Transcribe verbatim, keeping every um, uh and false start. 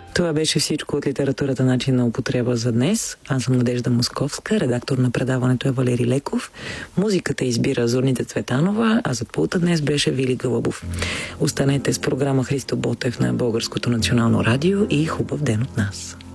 Това беше всичко от литературата начин на употреба за днес. Аз съм Надежда Московска, редактор на предаването е Валери Леков. Музиката избира Зорница Цветанова, а зад пулта днес беше Вили Гълъбов. Останете с програма Христо Ботев на Българското национално радио и хубав ден от нас.